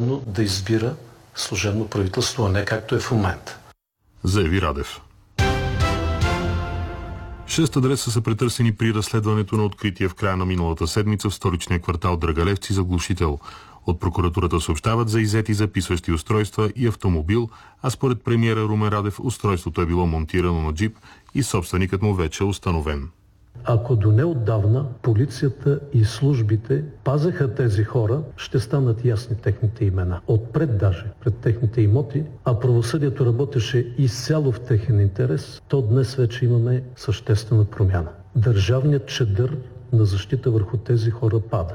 свободно да избира служебно правителство, а не както е в момента. Заяви Радев. 6 адреса са претърсени при разследването на откритие в края на миналата седмица в столичния квартал Драгалевци за глушител. От прокуратурата съобщават за иззети записващи устройства и автомобил, а според премиера Румен Радев устройството е било монтирано на джип и собственикът му вече е установен. Ако до неотдавна полицията и службите пазеха тези хора, ще станат ясни техните имена. Отпред даже, пред техните имоти, а правосъдието работеше изцяло в техен интерес, то днес вече имаме съществена промяна. Държавният чадър на защита върху тези хора пада.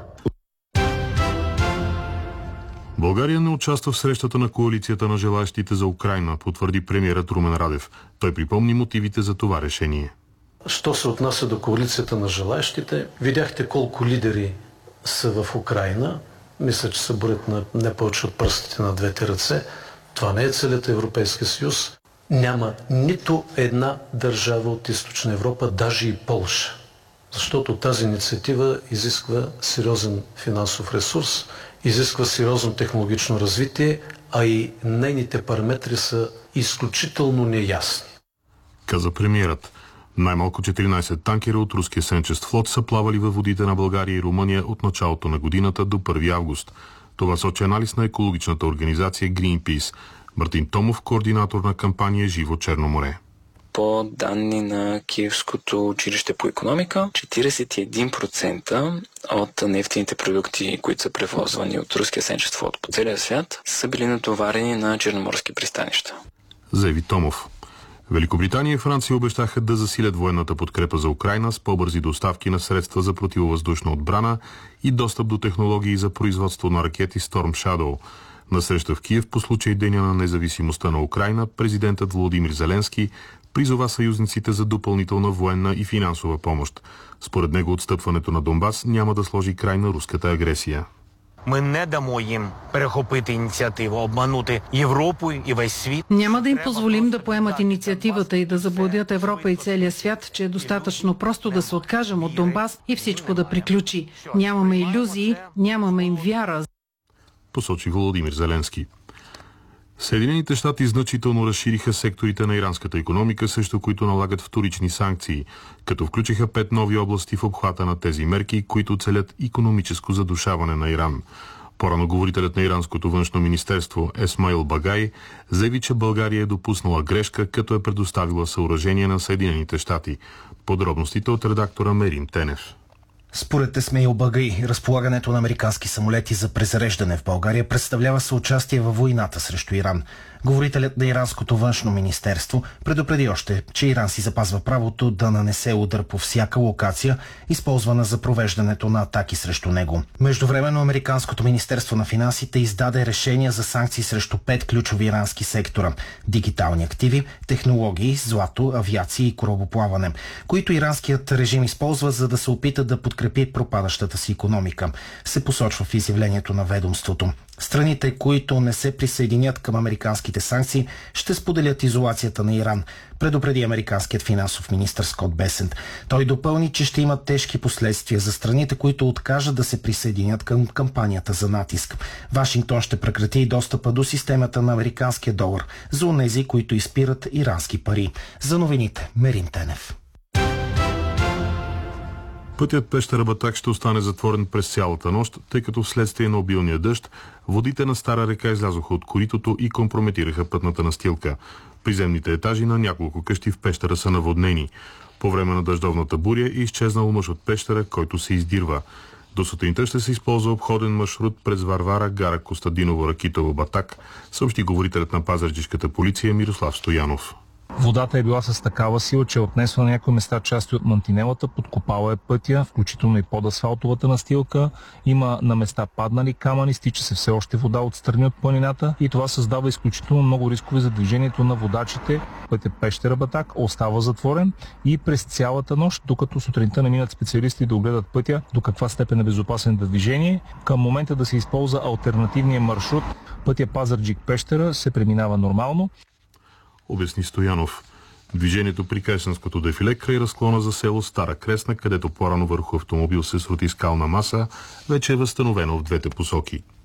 България не участва в срещата на коалицията на желаящите за Украйна, потвърди премиерът Румен Радев. Той припомни мотивите за това решение. Що се отнася до коалицията на желаящите, видяхте колко лидери са в Украйна. Мисля, че се броят на не повече от пръстите на двете ръце. Това не е целият Европейски съюз. Няма нито една държава от Източна Европа, даже и Полша. Защото тази инициатива изисква сериозен финансов ресурс, изисква сериозно технологично развитие, а и нейните параметри са изключително неясни. Каза премиерът. Най-малко 14 танкера от руския сенчест флот са плавали във водите на България и Румъния от началото на годината до 1 август. Това сочи анализ на екологичната организация Greenpeace. Мартин Томов, координатор на кампания Живо Черно море. По данни на Киевското училище по икономика, 41% от нефтените продукти, които са превозвани от руския сенчест флот по целия свят, са били натоварени на черноморски пристанища. Заяви Томов. Великобритания и Франция обещаха да засилят военната подкрепа за Украйна с по-бързи доставки на средства за противовъздушна отбрана и достъп до технологии за производство на ракети Storm Shadow. На среща в Киев по случай Деня на независимостта на Украйна, президентът Володимир Зеленски призова съюзниците за допълнителна военна и финансова помощ. Според него отстъпването на Донбас няма да сложи край на руската агресия. Ми не дамо їм перехопити ініціативу, обманути Європу і весь світ. Няма да им позволим да поемат инициативата и да заблудят Европа и целия свят, че е достатъчно просто да се откажем от Донбас и всичко да приключи. Нямаме илюзии, нямаме им вяра. Посочи Володимир Зеленски. Съединените щати значително разшириха секторите на иранската икономика, срещу които налагат вторични санкции, като включиха 5 нови области в обхвата на тези мерки, които целят икономическо задушаване на Иран. По-рано говорителят на иранското външно министерство Есмаил Багай заяви, че България е допуснала грешка, като е предоставила съоръжение на Съединените щати. Подробностите от редактора Мерин Тенев. Според Есмаил Багай, разполагането на американски самолети за презареждане в България представлява съучастие във войната срещу Иран. Говорителят на иранското външно министерство предупреди още, че Иран си запазва правото да нанесе удар по всяка локация, използвана за провеждането на атаки срещу него. Междувременно американското министерство на финансите издаде решения за санкции срещу 5 ключови ирански сектора – дигитални активи, технологии, злато, авиация и корабоплаване, които иранският режим използва, за да се опита да подкрепи пропадащата си икономика, се посочва в изявлението на ведомството. Страните, които не се присъединят към американските санкции, ще споделят изолацията на Иран, предупреди американският финансов министър Скот Бесент. Той допълни, че ще имат тежки последствия за страните, които откажат да се присъединят към кампанията за натиск. Вашингтон ще прекрати достъпа до системата на американския долар за онези, които изпират ирански пари. За новините, Мерин Тенев. Пътят Пещера Батак ще остане затворен през цялата нощ, тъй като вследствие на обилния дъжд водите на Стара река излязоха от коритото и компрометираха пътната настилка. Приземните етажи на няколко къщи в Пещера са наводнени. По време на дъждовната буря е изчезнал мъж от Пещера, който се издирва. До сутринта ще се използва обходен маршрут през Варвара, Гара Костадиново, Ракитово, Батак, съобщи говорителят на пазарджишката полиция Мирослав Стоянов. Водата е била с такава сила, че е отнесла на някои места части от мантинелата, подкопала е пътя, включително и под асфалтовата настилка. Има на места паднали камъни, стича се все още вода отстрани от планината и това създава изключително много рискове за движението на водачите. Пътят Пещера Батак остава затворен и през цялата нощ, докато сутринта не минат специалисти да огледат пътя до каква степен е безопасен за движение. Към момента да се използва алтернативния маршрут, пътя Пазарджик-Пещера се преминава нормално. Обясни Стоянов. Движението при Кресненското дефиле край разклона за село Стара Кресна, където по-рано върху автомобил се срути скална маса, вече е възстановено в двете посоки.